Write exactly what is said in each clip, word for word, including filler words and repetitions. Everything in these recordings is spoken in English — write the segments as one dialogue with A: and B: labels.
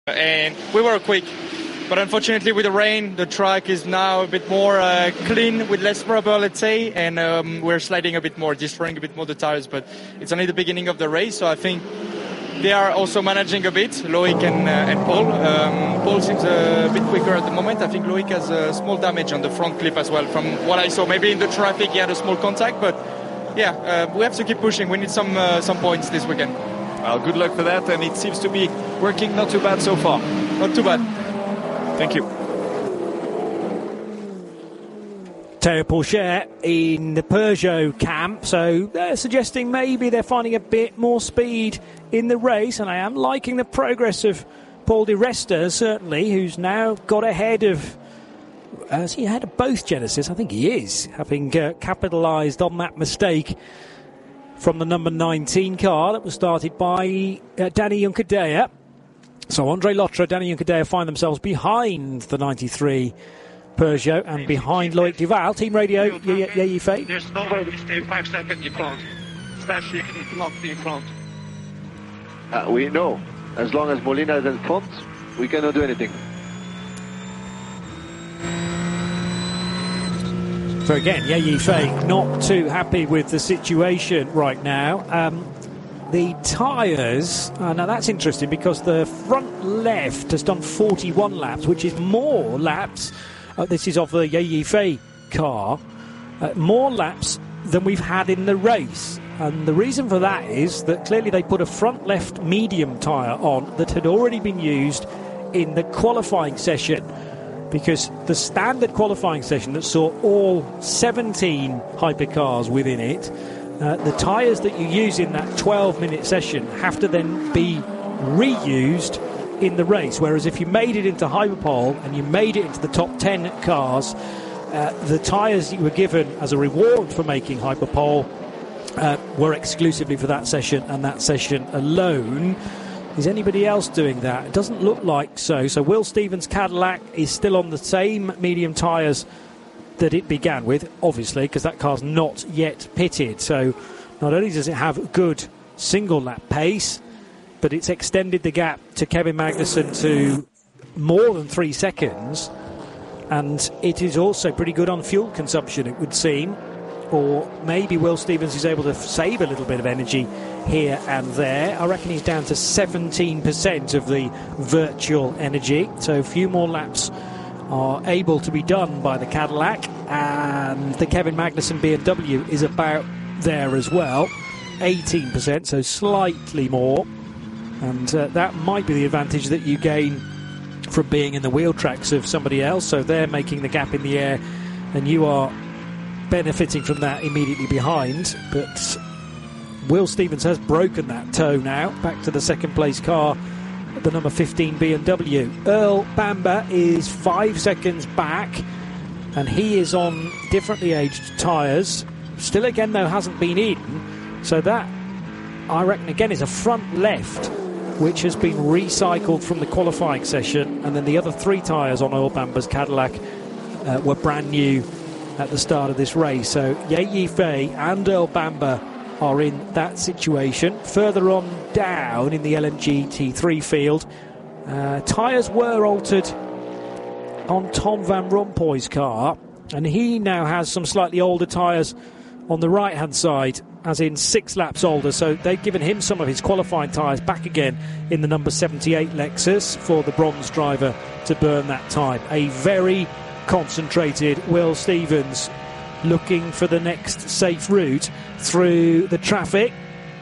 A: and we were quick. But unfortunately, with the rain, the track is now a bit more uh, clean, with less rubber, let's say, and um, we're sliding a bit more, destroying a bit more the tires. But it's only the beginning of the race, so I think they are also managing a bit, Loic and, uh, and Paul. Um, Paul seems a bit quicker at the moment. I think Loic has a small damage on the front clip as well, from what I saw. Maybe in the traffic he had a small contact, but yeah, uh, we have to keep pushing. We need some uh, some points this weekend.
B: Well, good luck for that, and it seems to be working not too bad so far.
A: Not too bad.
B: Thank you.
C: Théo Pourchaire in the Peugeot camp, so they're suggesting maybe they're finding a bit more speed in the race, and I am liking the progress of Paul di Resta, certainly, who's now got ahead of, has he ahead of both Genesis? I think he is, having uh, capitalised on that mistake from the number nineteen car that was started by uh, Danny Juncadella. So Andre Lottra, Danny Juncadella find themselves behind the ninety-three Peugeot and behind Loic Duval. Team radio, yeah, yeah, you Fay.
D: There's no way to stay five seconds in front, especially if it's not in front.
E: Uh, we know, as long as Molina is in front, we cannot do anything.
C: So again, yeah, Yi Fei not too happy with the situation right now. Um, the tyres, uh, now that's interesting because the front left has done forty-one laps, which is more laps. Uh, this is of the Yi Fei car, uh, more laps than we've had in the race. And the reason for that is that clearly they put a front left medium tyre on that had already been used in the qualifying session, because the standard qualifying session that saw all seventeen hypercars within it, uh, the tyres that you use in that twelve minute session have to then be reused in the race, whereas if you made it into Hyperpole and you made it into the top ten cars, uh, the tyres you were given as a reward for making Hyperpole uh, were exclusively for that session and that session alone. Is anybody else doing that? It doesn't look like so. So Will Stevens' Cadillac is still on the same medium tyres that it began with, obviously, because that car's not yet pitted. So not only does it have good single lap pace, but it's extended the gap to Kevin Magnussen to more than three seconds. And it is also pretty good on fuel consumption, it would seem. Or maybe Will Stevens is able to save a little bit of energy here and there. I reckon he's down to seventeen percent of the virtual energy. So a few more laps are able to be done by the Cadillac. And the Kevin Magnussen B M W is about there as well. eighteen percent, so slightly more. And uh, that might be the advantage that you gain from being in the wheel tracks of somebody else. So they're making the gap in the air and you are benefiting from that immediately behind. But Will Stevens has broken that toe now, back to the second place car, the number fifteen B M W. Earl Bamber is five seconds back and he is on differently aged tyres. Still again though hasn't been in, so that I reckon again is a front left which has been recycled from the qualifying session, and then the other three tyres on Earl Bamber's Cadillac uh, were brand new at the start of this race. So Yi Fei and Earl Bamber are in that situation. Further on down in the L M G T three field, uh, tyres were altered on Tom Van Rompuy's car, and he now has some slightly older tyres on the right hand side, as in six laps older, so they've given him some of his qualifying tyres back again in the number seventy-eight Lexus for the bronze driver to burn that time. A very concentrated Will Stevens looking for the next safe route through the traffic,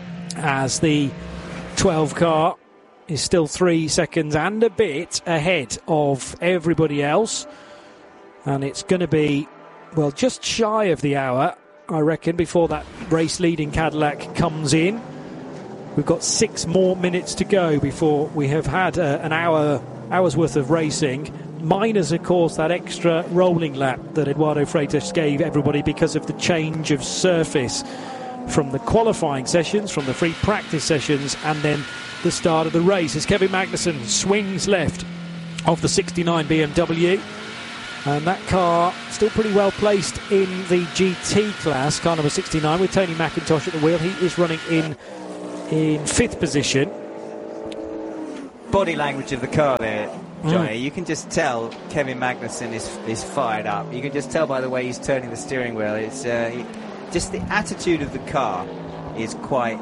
C: as the twelve car is still three seconds and a bit ahead of everybody else, and it's going to be, well, just shy of the hour, I reckon, before that race leading Cadillac comes in. We've got six more minutes to go before we have had uh, an hour hour's worth of racing, minus of course that extra rolling lap that Eduardo Freitas gave everybody because of the change of surface from the qualifying sessions, from the free practice sessions, and then the start of the race, as Kevin Magnussen swings left of the sixty-nine B M W. And that car still pretty well placed in the G T class, car number sixty-nine, with Tony McIntosh at the wheel. He is running in in fifth position.
F: body language of the car there, Johnny.
C: Mm.
F: You can just tell Kevin Magnussen is is fired up. You can just tell by the way he's turning the steering wheel. It's uh, he, just the attitude of the car is quite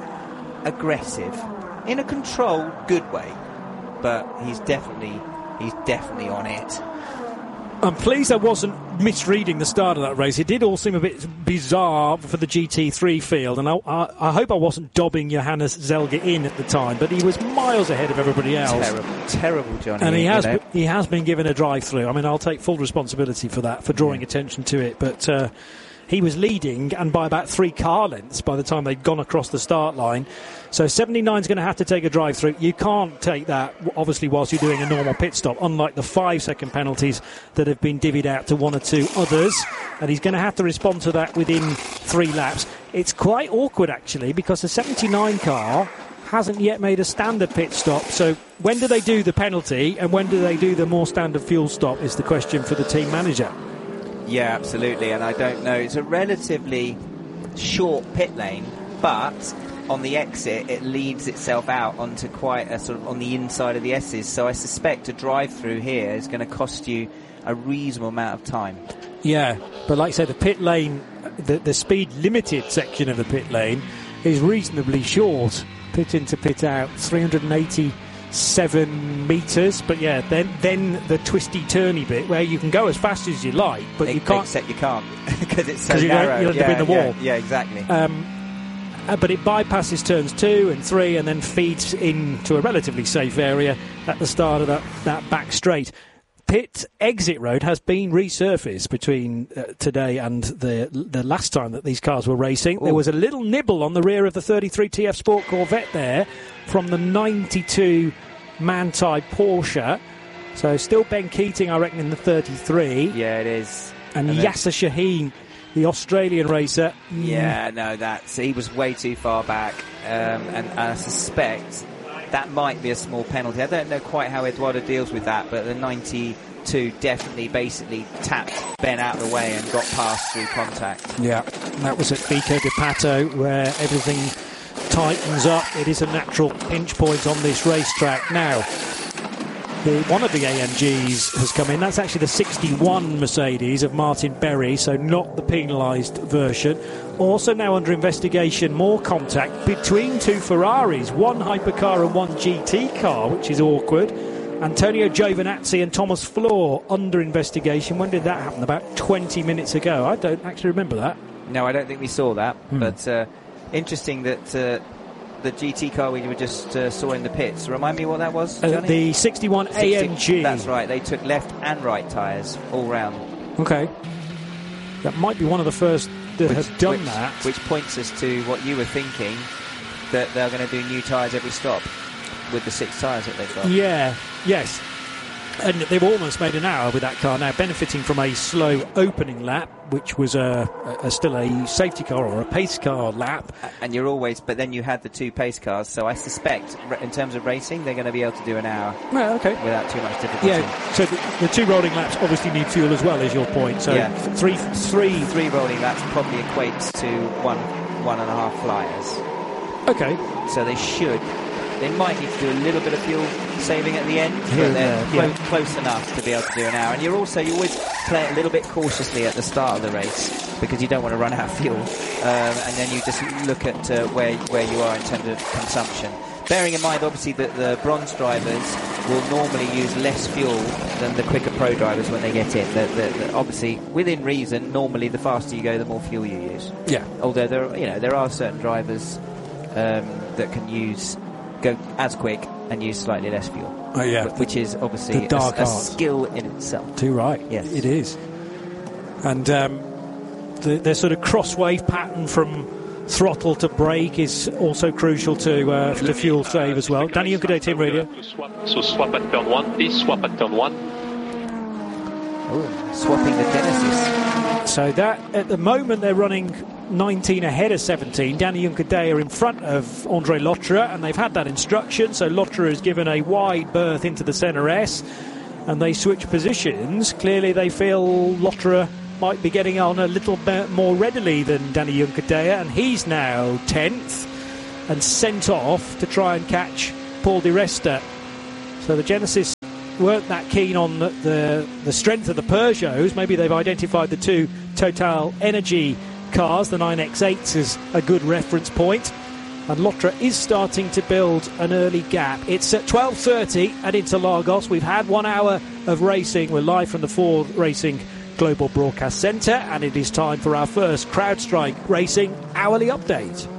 F: aggressive in a controlled, good way. But he's definitely he's definitely on it.
C: I'm pleased I wasn't misreading the start of that race. It did all seem a bit bizarre for the G T three field, and I, I, I hope I wasn't dobbing Johannes Zelge in at the time, but he was miles ahead of everybody else.
F: Terrible, terrible, Johnny.
C: And he has
F: you know.
C: he has been given a drive-through. I mean, I'll take full responsibility for that, for drawing yeah. attention to it, but uh, he was leading, and by about three car lengths by the time they'd gone across the start line. So seventy-nine is going to have to take a drive-through. You can't take that, obviously, whilst you're doing a normal pit stop, unlike the five-second penalties that have been divvied out to one or two others. And he's going to have to respond to that within three laps. It's quite awkward, actually, because the seventy-nine car hasn't yet made a standard pit stop. So when do they do the penalty, and when do they do the more standard fuel stop is the question for the team manager.
F: Yeah, absolutely. And I don't know. It's a relatively short pit lane, but on the exit it leads itself out onto quite a sort of on the inside of the S's, so I suspect a drive through here is going to cost you a reasonable amount of time. Yeah,
C: but like I said, the pit lane, the, the speed limited section of the pit lane is reasonably short. Pit in to pit out, three hundred eighty-seven metres, but yeah, then then the twisty turny bit where you can go as fast as you like, but you can't.
F: Except you can't because it's so
C: you
F: narrow.
C: You'll end
F: yeah,
C: up in the wall.
F: Yeah, yeah exactly.
C: Um, Uh, but it bypasses turns two and three and then feeds into a relatively safe area at the start of that, that back straight. Pit exit road has been resurfaced between uh, today and the the last time that these cars were racing. Ooh. There was a little nibble on the rear of the thirty-three T F Sport Corvette there from the ninety-two Manthey Porsche. So still Ben Keating, I reckon, in the thirty-three.
F: Yeah, it is.
C: And, and Yasser Shaheen, the Australian racer.
F: Yeah, no, that's he was way too far back, um, and, and I suspect that might be a small penalty. I don't know quite how Eduardo deals with that, but the ninety-two definitely basically tapped Ben out of the way and got past through contact.
C: Yeah, that was at Vico de Pato, where everything tightens up. It is a natural pinch point on this racetrack now. The, one of the A M Gs has come in. That's actually the sixty-one Mercedes of Martin Berry, so not the penalised version. Also now under investigation, more contact between two Ferraris, one hypercar and one G T car, which is awkward. Antonio Giovinazzi and Thomas Floor under investigation. When did that happen? About twenty minutes ago. I don't actually remember that.
F: No, I don't think we saw that.
C: Hmm.
F: But uh, interesting that uh, the G T car we were just uh, saw in the pits. Remind me what that was, Johnny?
C: Uh, the sixty-one A M G.
F: That's right. They took left and right tyres all round.
C: Okay. That might be one of the first that
F: which,
C: have done
F: which,
C: that.
F: Which points us to what you were thinking, that they're going to do new tyres every stop with the six tyres that they've got.
C: Yeah, yes. And they've almost made an hour with that car now, benefiting from a slow opening lap, which was a, a, a still a safety car or a pace car lap.
F: And you're always, but then you had the two pace cars, so I suspect in terms of racing, they're going to be able to do an hour
C: well, okay.
F: without too much difficulty.
C: Yeah, so the, the two rolling laps obviously need fuel as well, is your point. So
F: yeah.
C: three, three,
F: three rolling laps probably equates to one, one and a half flyers.
C: Okay.
F: So they should. They might need to do a little bit of fuel saving at the end, but
C: yeah,
F: they're
C: yeah.
F: close, close enough to be able to do an hour. And you're also, you always play it a little bit cautiously at the start of the race because you don't want to run out of fuel. Um, and then you just look at uh, where where you are in terms of consumption. Bearing in mind, obviously, that the bronze drivers will normally use less fuel than the quicker pro drivers when they get in. The, the, the, obviously, within reason, normally the faster you go, the more fuel you use.
C: Yeah.
F: Although there, you know, there are certain drivers um, that can use go as quick and use slightly less fuel.
C: Oh yeah,
F: which is obviously a, a skill in itself.
C: Too right.
F: Yes,
C: it is. And um, the, the sort of cross-wave pattern from throttle to brake is also crucial to uh, to fuel save as well. Danny Juncadella, Team Radio.
G: So swap at turn one, please swap at turn one.
F: Oh, swapping the Genesis.
C: So that at the moment they're running nineteen ahead of seventeen. Danny Juncadella in front of Andre Lotterer, and they've had that instruction. So Lotterer is given a wide berth into the centre S, and they switch positions. Clearly, they feel Lotterer might be getting on a little bit more readily than Danny Juncadella, and he's now tenth and sent off to try and catch Paul Di Resta So the Genesis weren't that keen on the, the, the strength of the Peugeots. Maybe they've identified the two Total Energy cars. The nine X eight is a good reference point. And Lotra is starting to build an early gap. It's at twelve thirty at Interlagos. We've had one hour of racing. We're live from the Ford Racing Global Broadcast Centre, and it is time for our first CrowdStrike Racing hourly update.